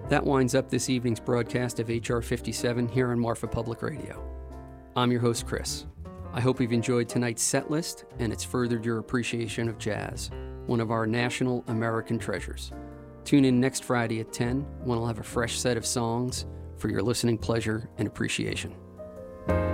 That winds up this evening's broadcast of HR 57 here on Marfa Public Radio. I'm your host, Chris. I hope you've enjoyed tonight's set list and it's furthered your appreciation of jazz, one of our national American treasures. Tune in next Friday at 10 when I'll have a fresh set of songs for your listening pleasure and appreciation.